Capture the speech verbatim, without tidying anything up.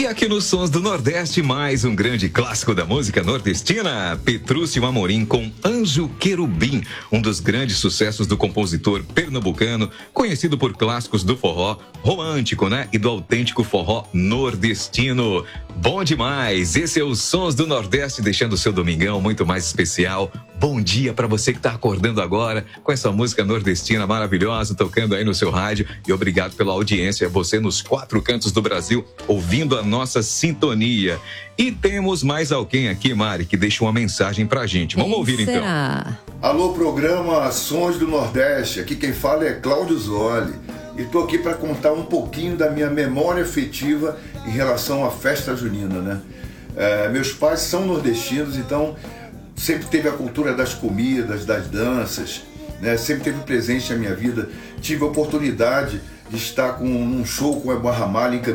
E aqui nos Sons do Nordeste, mais um grande clássico da música nordestina, Petrúcio Amorim com Anjo Querubim, um dos grandes sucessos do compositor pernambucano, conhecido por clássicos do forró romântico, né? E do autêntico forró nordestino. Bom demais! Esse é os Sons do Nordeste, deixando o seu domingão muito mais especial. Bom dia para você que está acordando agora com essa música nordestina maravilhosa, tocando aí no seu rádio. E obrigado pela audiência, você nos quatro cantos do Brasil, ouvindo a nossa sintonia. E temos mais alguém aqui, Mari, que deixa uma mensagem pra gente. Vamos quem ouvir será? então. Alô, programa Sons do Nordeste. Aqui quem fala é Cláudio Zoli. E tô aqui para contar um pouquinho da minha memória afetiva em relação à festa junina, né? É, meus pais são nordestinos, então sempre teve a cultura das comidas, das danças, né? Sempre teve presente na minha vida. Tive a oportunidade de estar com um show com a Barra Malha em